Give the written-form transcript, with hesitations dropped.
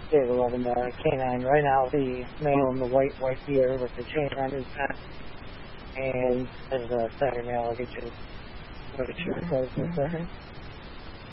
State 11 canine. Right now, the male in the white beard with the chain around his neck, and there's a second male. I'll get you what it shows in a second.